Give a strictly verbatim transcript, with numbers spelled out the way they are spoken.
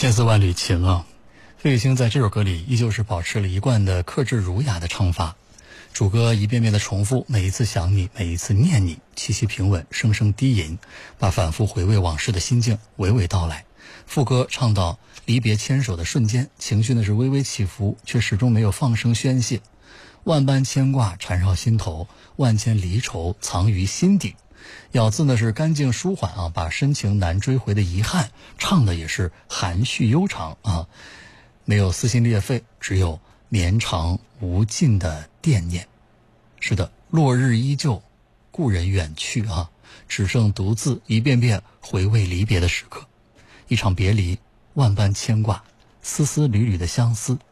千丝万缕情啊，费玉清在这首歌里依旧是保持了一贯的克制儒雅的唱法，主歌一遍遍的重复，每一次想你，每一次念你，气息平稳，声声低吟，把反复回味往事的心境娓娓道来。副歌唱到离别牵手的瞬间，情绪呢是微微起伏，却始终没有放声宣泄。万般牵挂缠绕心头，万千离愁藏于心底。咬字呢是干净舒缓啊，把深情难追回的遗憾唱的也是含蓄悠长啊，没有撕心裂肺，只有绵长无尽的惦念。是的，落日依旧，故人远去啊，只剩独自一遍遍回味离别的时刻。一场别离，万般牵挂，丝丝缕缕的相思，